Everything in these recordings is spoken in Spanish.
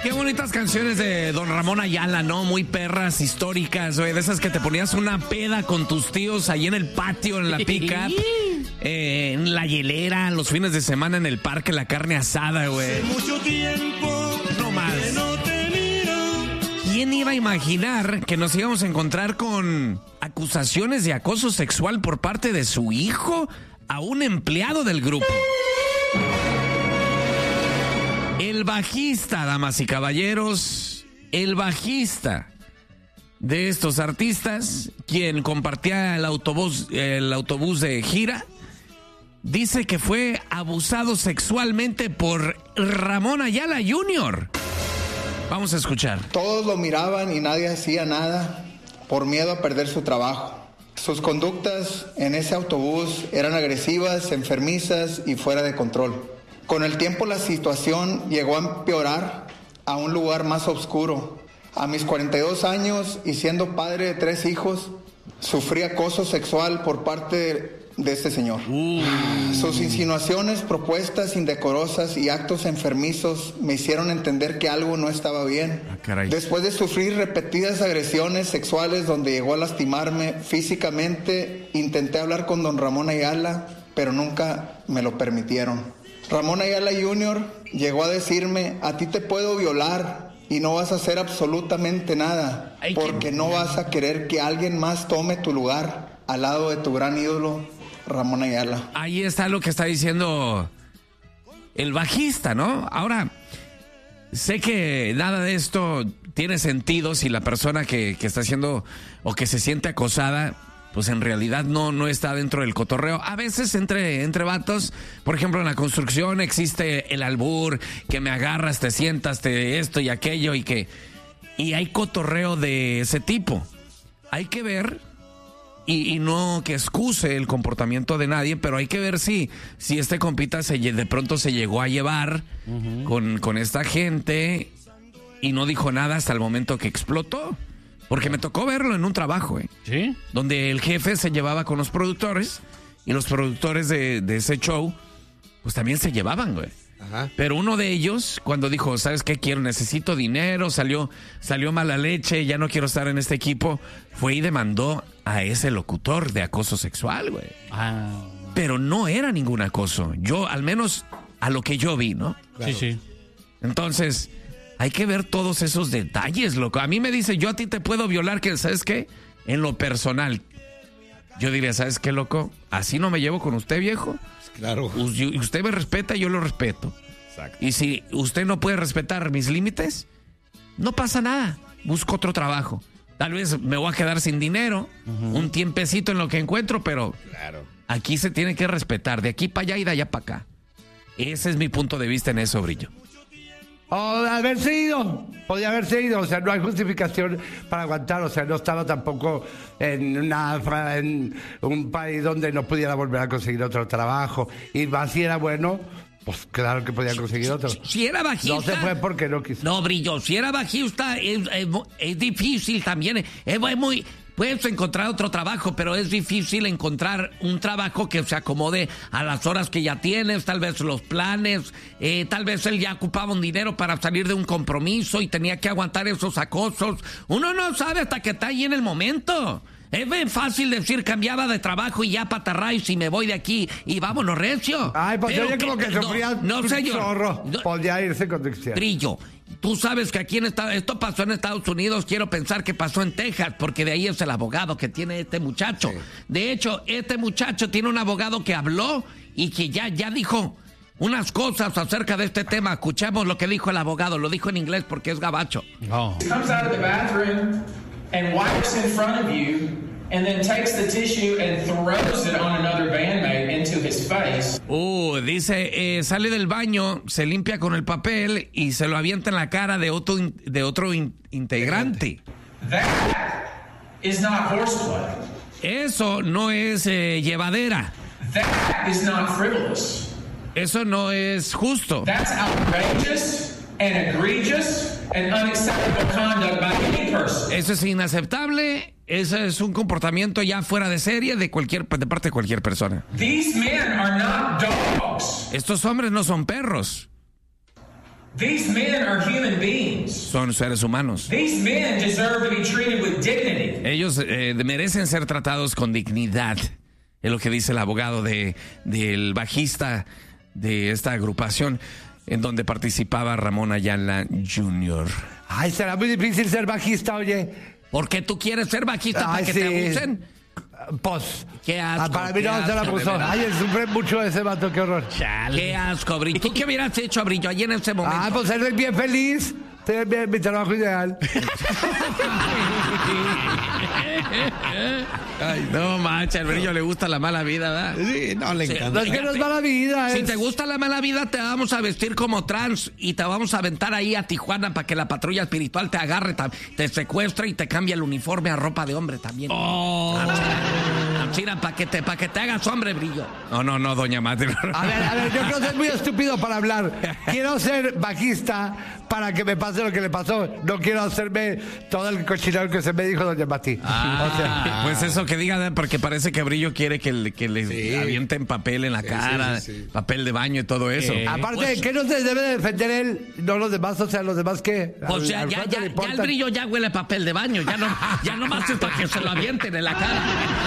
Qué bonitas canciones de Don Ramón Ayala, ¿no? Muy perras, históricas, güey. De esas que te ponías una peda con tus tíos ahí en el patio, en la pick-up, en la hielera, los fines de semana en el parque, la carne asada, güey. Mucho tiempo no más. que no te miro. ¿Quién iba a imaginar que nos íbamos a encontrar con acusaciones de acoso sexual por parte de su hijo a un empleado del grupo? El bajista, damas y caballeros, el bajista de estos artistas, quien compartía el autobús de gira, dice que fue abusado sexualmente por Ramón Ayala Jr. Vamos a escuchar. Todos lo miraban y nadie hacía nada por miedo a perder su trabajo. Sus conductas en ese autobús eran agresivas, enfermizas y fuera de control. Con el tiempo la situación llegó a empeorar a un lugar más oscuro. A mis 42 años y siendo padre de 3 hijos, sufrí acoso sexual por parte de este señor. Sus insinuaciones, propuestas indecorosas y actos enfermizos me hicieron entender que algo no estaba bien. Después de sufrir repetidas agresiones sexuales donde llegó a lastimarme físicamente, intenté hablar con don Ramón Ayala, pero nunca me lo permitieron. Ramón Ayala Jr. llegó a decirme: a ti te puedo violar y no vas a hacer absolutamente nada, porque no vas a querer que alguien más tome tu lugar al lado de tu gran ídolo, Ramón Ayala. Ahí está lo que está diciendo el bajista, ¿no? Ahora, sé que nada de esto tiene sentido si la persona que está haciendo o que se siente acosada, pues en realidad no está dentro del cotorreo. A veces entre vatos, por ejemplo en la construcción existe el albur, que me agarras, te sientas, te esto y aquello, y hay cotorreo de ese tipo. Hay que ver, y no que excuse el comportamiento de nadie, pero hay que ver si este compita de pronto se llegó a llevar con esta gente y no dijo nada hasta el momento que explotó. Porque me tocó verlo en un trabajo, ¿Sí? Donde el jefe se llevaba con los productores y los productores de ese show, pues también se llevaban, güey. Ajá. Pero uno de ellos, cuando dijo, ¿sabes qué? Necesito dinero, salió mala leche, ya no quiero estar en este equipo, fue y demandó a ese locutor de acoso sexual, güey. Pero no era ningún acoso. Yo, al menos, a lo que yo vi, ¿no? Claro. Sí. Entonces, hay que ver todos esos detalles, loco. A mí me dice, yo a ti te puedo violar, que ¿sabes qué? En lo personal. Yo diría, ¿sabes qué, loco? Así no me llevo con usted, viejo. Claro. Usted me respeta, yo lo respeto. Exacto. Y si usted no puede respetar mis límites, no pasa nada. Busco otro trabajo. Tal vez me voy a quedar sin dinero, un tiempecito en lo que encuentro, pero claro, aquí se tiene que respetar. De aquí para allá y de allá para acá. Ese es mi punto de vista en eso, Brillo. Podía haberse ido, o sea, no hay justificación para aguantar, o sea, no estaba tampoco en un país donde no pudiera volver a conseguir otro trabajo, y más si era bueno, pues claro que podía conseguir otro. Si era bajista. No se fue porque no quiso. No, Brillo, si era bajista es difícil también, puedes encontrar otro trabajo, pero es difícil encontrar un trabajo que se acomode a las horas que ya tienes, tal vez los planes, tal vez él ya ocupaba un dinero para salir de un compromiso y tenía que aguantar esos acosos. Uno no sabe hasta que está ahí en el momento. Es bien fácil decir cambiaba de trabajo y ya patarrayos y me voy de aquí y vámonos recio. Ay, pues yo como que sufría no, señor. Zorro. Podía irse con dicción. Brillo, tú sabes que aquí esto pasó en Estados Unidos, quiero pensar que pasó en Texas, porque de ahí es el abogado que tiene este muchacho. Sí. De hecho, este muchacho tiene un abogado que habló y que ya dijo unas cosas acerca de este tema. Escuchemos lo que dijo el abogado, lo dijo en inglés porque es gabacho. Oh. He comes out of the bathroom and wipes in front of you and then takes the tissue and throws it on another bandmate into his face. Dice, sale del baño, se limpia con el papel y se lo avienta en la cara de otro integrante. That is not horseplay. Eso no es llevadera. That is not frivolous. Eso no es justo. That's outrageous and egregious and unacceptable conduct by any person. Eso es inaceptable. Eso es un comportamiento ya fuera de serie de parte de cualquier persona. These men are not dogs. Estos hombres no son perros. These men are human beings. Son seres humanos. These men deserve to be treated with dignity. Ellos merecen ser tratados con dignidad. Es lo que dice el abogado del bajista de esta agrupación en donde participaba Ramón Ayala Jr. Ay, será muy difícil ser bajista, oye. ¿Por qué tú quieres ser bajista para que te abusen? Pues, Qué asco, para mí qué no se la asco, puso. de verdad. Ay, sufre mucho ese vato, qué horror. Qué asco, Brillo. ¿Tú qué hubieras hecho, Brillo, allí en ese momento? Ah, pues ser bien feliz. Tener bien mi trabajo ideal. Ay, no, mancha, al Brillo le gusta la mala vida, ¿verdad? Sí, no, le encanta. No es que no es mala vida, Si es... te gusta la mala vida, te vamos a vestir como trans y te vamos a aventar ahí a Tijuana para que la patrulla espiritual te agarre, te secuestre y te cambie el uniforme a ropa de hombre también. Mira, para que te hagas hombre, Brillo. No, doña Mati. A ver, yo creo que es muy estúpido para hablar. Quiero ser bajista para que me pase lo que le pasó. No quiero hacerme todo el cochinero que se me dijo doña Mati. O sea, Pues eso que diga, porque parece que Brillo quiere que le avienten papel en la cara, papel de baño y todo eso. aparte, Pues, ¿qué no se debe de defender él? No los demás, o sea, los demás ¿qué? pues ya el Brillo ya huele papel de baño. Ya no más es para que se lo avienten en la cara.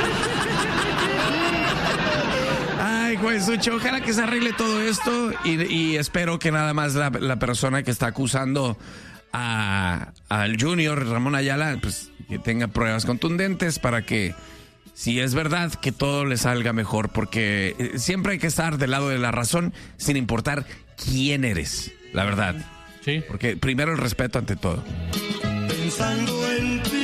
Ay, güey, Sucho, ojalá que se arregle todo esto y espero que nada más la persona que está acusando al Junior, Ramón Ayala, pues que tenga pruebas contundentes para que, si es verdad, que todo le salga mejor, porque siempre hay que estar del lado de la razón sin importar quién eres, la verdad. Sí. Porque primero el respeto ante todo. Pensando en ti.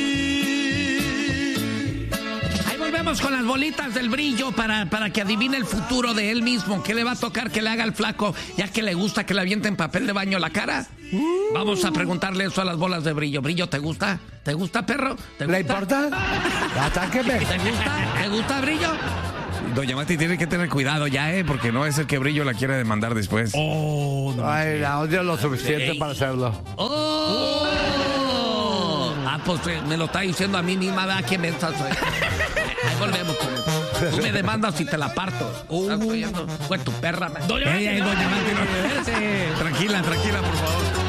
Ahí volvemos con las bolitas del Brillo para que adivine el futuro de él mismo. ¿Qué le va a tocar que le haga el flaco, ya que le gusta que le avienten papel de baño a la cara? Vamos a preguntarle eso a las bolas de Brillo. Brillo, ¿te gusta? ¿Te gusta, perro? ¿Te ¿Le gusta? importa? Atáqueme. ¿Te gusta? ¿Te gusta, Brillo? Doña Mati tiene que tener cuidado ya, porque no es el que Brillo la quiere demandar después. Ay, la odio lo suficiente para hacerlo. ¡Oh! Pues me lo está diciendo a mí misma, ¿verdad? ¿Qué mensa soy? Ahí volvemos con eso. Tú me demandas y te la parto. Fue tu perra. Doña Mati, no. Tranquila, por favor.